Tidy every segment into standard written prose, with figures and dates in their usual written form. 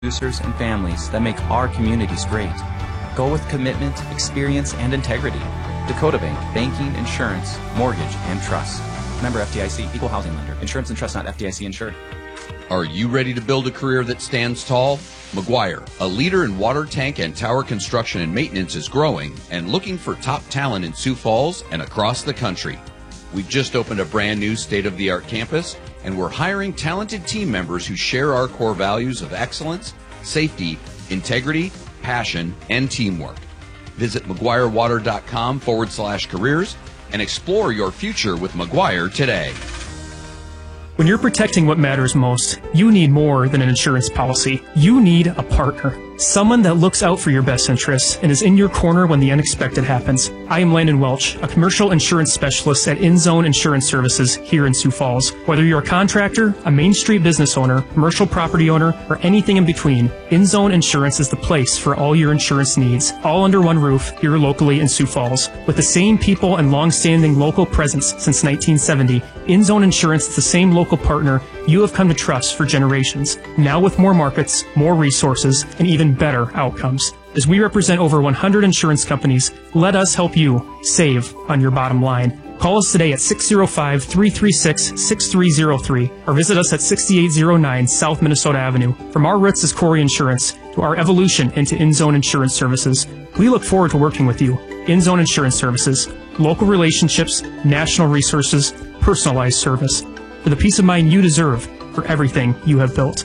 producers and families that make our communities great. Go with commitment, experience, and integrity. Dakota Bank, banking, insurance, mortgage, and trust. Member FDIC, equal housing lender. Insurance and trust not FDIC insured. Are you ready to build a career that stands tall? McGuire, a leader in water tank and tower construction and maintenance, is growing and looking for top talent in Sioux Falls and across the country. We've just opened a brand new state-of-the-art campus, and we're hiring talented team members who share our core values of excellence, safety, integrity, passion, and teamwork. Visit McGuireWater.com/careers and explore your future with McGuire today. When you're protecting what matters most, you need more than an insurance policy. You need a partner. Someone that looks out for your best interests and is in your corner when the unexpected happens. I am Landon Welch, a commercial insurance specialist at InZone Insurance Services here in Sioux Falls. Whether you're a contractor, a Main Street business owner, commercial property owner, or anything in between, InZone Insurance is the place for all your insurance needs, all under one roof here locally in Sioux Falls. With the same people and long-standing local presence since 1970, InZone Insurance is the same local partner you have come to trust for generations. Now with more markets, more resources, and even better outcomes. As we represent over 100 insurance companies, let us help you save on your bottom line. Call us today at 605-336-6303 or visit us at 6809 South Minnesota Avenue. From our roots as Corey Insurance to our evolution into InZone Insurance Services, we look forward to working with you. InZone Insurance Services, local relationships, national resources, personalized service. For the peace of mind you deserve for everything you have built.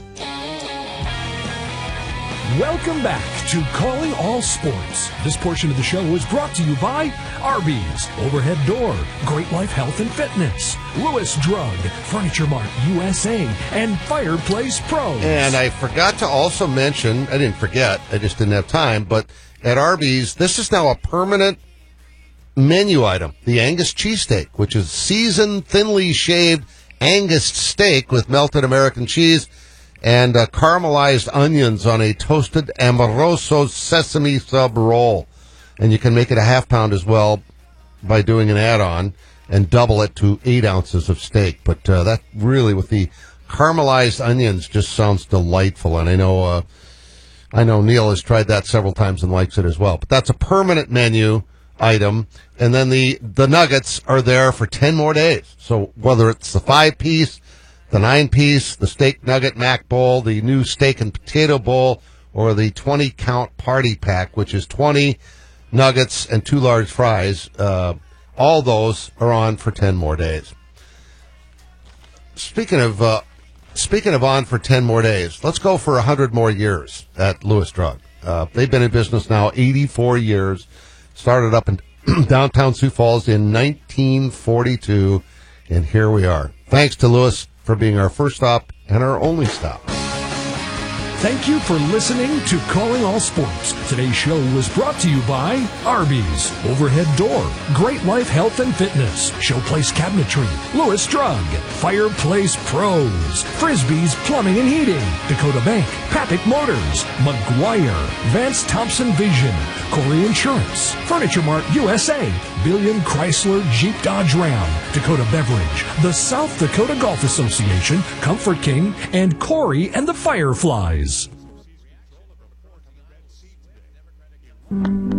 Welcome back to Calling All Sports. This portion of the show is brought to you by Arby's, Overhead Door, Great Life Health and Fitness, Lewis Drug, Furniture Mart USA, and Fireplace Pros. And I forgot to also mention, I didn't forget, I just didn't have time, but at Arby's, this is now a permanent menu item, the Angus cheesesteak, which is seasoned, thinly shaved Angus steak with melted American cheese and caramelized onions on a toasted Amoroso sesame sub roll. And you can make it a half pound as well by doing an add-on and double it to 8 ounces of steak. But that really, with the caramelized onions, just sounds delightful. And I know Neil has tried that several times and likes it as well. But that's a permanent menu item. And then the nuggets are there for 10 more days. So whether it's the 5-piece, the 9-piece, the steak nugget mac bowl, the new steak and potato bowl, or the 20-count party pack, which is 20 nuggets and 2 large fries, all those are on for 10 more days. Speaking of on for 10 more days, let's go for 100 more years at Lewis Drug. They've been in business now 84 years. Started up in downtown Sioux Falls in 1942, and here we are. Thanks to Lewis for being our first stop and our only stop. Thank you for listening to Calling All Sports. Today's show was brought to you by Arby's, Overhead Door, Great Life Health and Fitness, Showplace Cabinetry, Lewis Drug, Fireplace Pros, Frisbee's Plumbing and Heating, Dakota Bank, Papik Motors, McGuire, Vance Thompson Vision, Corey Insurance, Furniture Mart USA, Billion Chrysler Jeep Dodge Ram, Dakota Beverage, the South Dakota Golf Association, Comfort King, and Corey and the Fireflies.